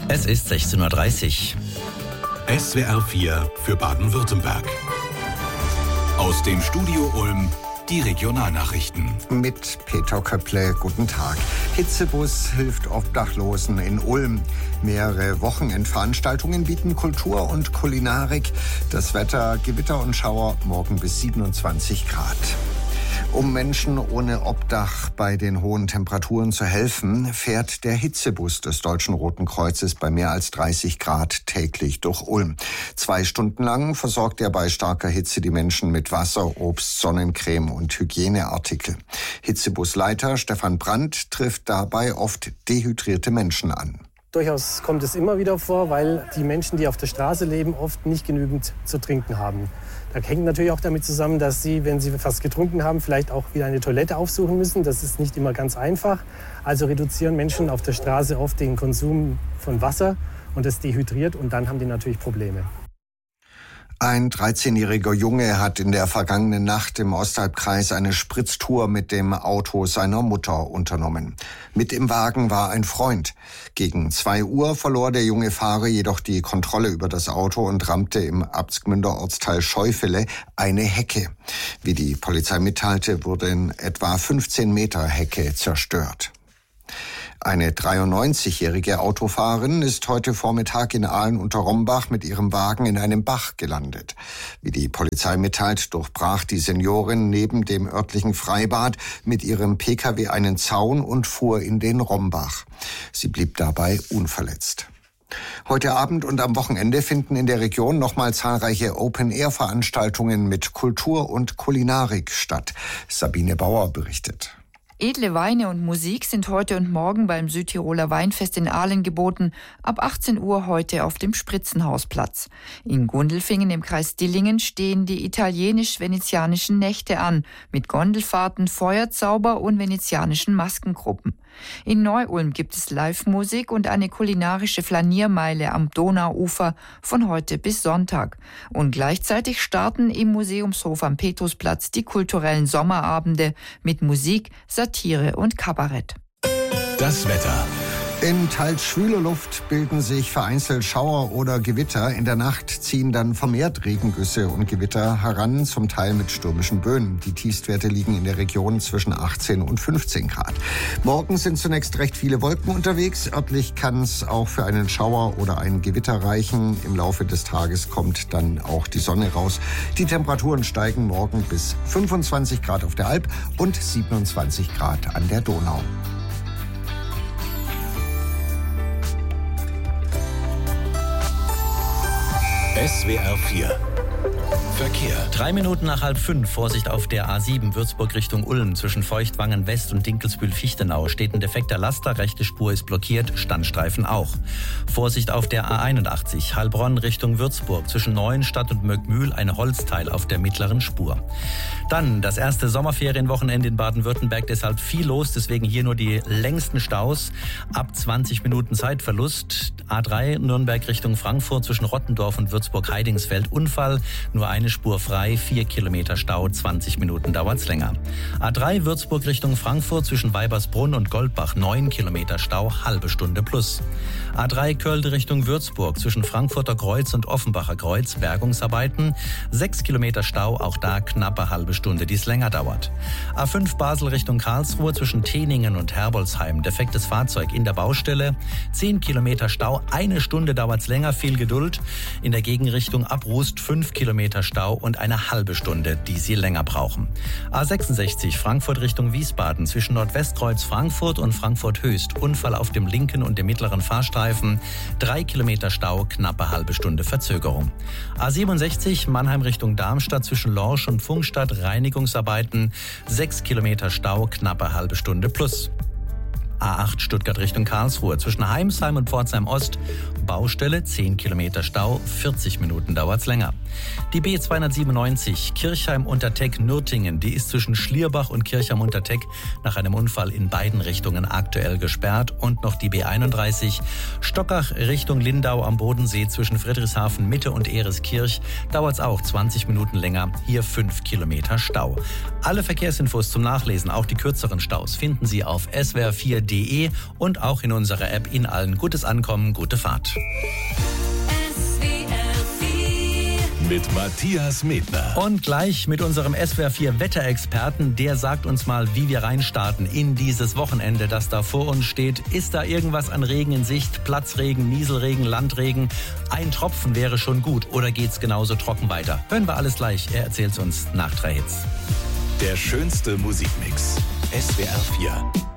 Es ist 16:30 Uhr. SWR 4 für Baden-Württemberg. Aus dem Studio Ulm die Regionalnachrichten. Mit Peter Köpple, guten Tag. Hitzebus hilft Obdachlosen in Ulm. Mehrere Wochenendveranstaltungen bieten Kultur und Kulinarik. Das Wetter, Gewitter und Schauer, morgen bis 27 Grad. Um Menschen ohne Obdach bei den hohen Temperaturen zu helfen, fährt der Hitzebus des Deutschen Roten Kreuzes bei mehr als 30 Grad täglich durch Ulm. 2 Stunden lang versorgt er bei starker Hitze die Menschen mit Wasser, Obst, Sonnencreme und Hygieneartikel. Hitzebusleiter Stefan Brandt trifft dabei oft dehydrierte Menschen an. Durchaus kommt es immer wieder vor, weil die Menschen, die auf der Straße leben, oft nicht genügend zu trinken haben. Da hängt natürlich auch damit zusammen, dass sie, wenn sie fast getrunken haben, vielleicht auch wieder eine Toilette aufsuchen müssen. Das ist nicht immer ganz einfach. Also reduzieren Menschen auf der Straße oft den Konsum von Wasser und das dehydriert und dann haben die natürlich Probleme. Ein 13-jähriger Junge hat in der vergangenen Nacht im Osthalbkreis eine Spritztour mit dem Auto seiner Mutter unternommen. Mit im Wagen war ein Freund. Gegen 2 Uhr verlor der junge Fahrer jedoch die Kontrolle über das Auto und rammte im Abtsgmünder Ortsteil Scheufele eine Hecke. Wie die Polizei mitteilte, wurden etwa 15 Meter Hecke zerstört. Eine 93-jährige Autofahrerin ist heute Vormittag in Ahlen unter Rombach mit ihrem Wagen in einem Bach gelandet. Wie die Polizei mitteilt, durchbrach die Seniorin neben dem örtlichen Freibad mit ihrem Pkw einen Zaun und fuhr in den Rombach. Sie blieb dabei unverletzt. Heute Abend und am Wochenende finden in der Region nochmal zahlreiche Open-Air-Veranstaltungen mit Kultur und Kulinarik statt. Sabine Bauer berichtet. Edle Weine und Musik sind heute und morgen beim Südtiroler Weinfest in Ahlen geboten, ab 18 Uhr heute auf dem Spritzenhausplatz. In Gundelfingen im Kreis Dillingen stehen die italienisch-venezianischen Nächte an, mit Gondelfahrten, Feuerzauber und venezianischen Maskengruppen. In Neu-Ulm gibt es Live-Musik und eine kulinarische Flaniermeile am Donauufer von heute bis Sonntag. Und gleichzeitig starten im Museumshof am Petrusplatz die kulturellen Sommerabende mit Musik, Satire und Kabarett. Das Wetter. In teils schwüler Luft bilden sich vereinzelt Schauer oder Gewitter. In der Nacht ziehen dann vermehrt Regengüsse und Gewitter heran, zum Teil mit stürmischen Böen. Die Tiefstwerte liegen in der Region zwischen 18 und 15 Grad. Morgen sind zunächst recht viele Wolken unterwegs. Örtlich kann es auch für einen Schauer oder ein Gewitter reichen. Im Laufe des Tages kommt dann auch die Sonne raus. Die Temperaturen steigen morgen bis 25 Grad auf der Alp und 27 Grad an der Donau. SWR 4 Verkehr. 3 Minuten nach 4:30. Vorsicht auf der A7 Würzburg Richtung Ulm. Zwischen Feuchtwangen West und Dinkelsbühl-Fichtenau steht ein defekter Laster. Rechte Spur ist blockiert, Standstreifen auch. Vorsicht auf der A81 Heilbronn Richtung Würzburg. Zwischen Neuenstadt und Möckmühl ein Holzteil auf der mittleren Spur. Dann das erste Sommerferienwochenende in Baden-Württemberg. Deshalb viel los, deswegen hier nur die längsten Staus. Ab 20 Minuten Zeitverlust. A3 Nürnberg Richtung Frankfurt zwischen Rottendorf und Würzburg-Heidingsfeld. Unfall, nur eine Spur frei, 4 Kilometer Stau, 20 Minuten dauert's länger. A3 Würzburg Richtung Frankfurt zwischen Weibersbrunn und Goldbach, 9 Kilometer Stau, halbe Stunde plus. A3 Köln Richtung Würzburg zwischen Frankfurter Kreuz und Offenbacher Kreuz, Bergungsarbeiten, 6 Kilometer Stau, auch da knappe halbe Stunde, die es länger dauert. A5 Basel Richtung Karlsruhe zwischen Teningen und Herbolzheim, defektes Fahrzeug in der Baustelle, 10 Kilometer Stau, 1 Stunde dauert's länger, viel Geduld. In der Gegenrichtung ab Rust 5 Kilometer Stau und eine halbe Stunde, die Sie länger brauchen. A66 Frankfurt Richtung Wiesbaden zwischen Nordwestkreuz Frankfurt und Frankfurt Höchst. Unfall auf dem linken und dem mittleren Fahrstreifen. 3 Kilometer Stau, knappe halbe Stunde Verzögerung. A67 Mannheim Richtung Darmstadt zwischen Lorsch und Pfungstadt. Reinigungsarbeiten. 6 Kilometer Stau, knappe halbe Stunde plus. A8 Stuttgart Richtung Karlsruhe zwischen Heimsheim und Pforzheim Ost. Baustelle, 10 Kilometer Stau, 40 Minuten dauert's länger. Die B297 Kirchheim-Unterteck-Nürtingen, die ist zwischen Schlierbach und Kirchheim-Unterteck nach einem Unfall in beiden Richtungen aktuell gesperrt. Und noch die B31 Stockach Richtung Lindau am Bodensee zwischen Friedrichshafen Mitte und Ereskirch. Dauert's auch 20 Minuten länger, hier 5 Kilometer Stau. Alle Verkehrsinfos zum Nachlesen, auch die kürzeren Staus, finden Sie auf swr4.de/Verkehr. swr4.de und auch in unserer App in allen. Gutes Ankommen, gute Fahrt. Mit Matthias Medner. Und gleich mit unserem SWR4 Wetterexperten, der sagt uns mal, wie wir reinstarten in dieses Wochenende, das da vor uns steht. Ist da irgendwas an Regen in Sicht? Platzregen, Nieselregen, Landregen? Ein Tropfen wäre schon gut oder geht's genauso trocken weiter? Hören wir alles gleich. Er erzählt's uns nach 3 Hits. Der schönste Musikmix. SWR4.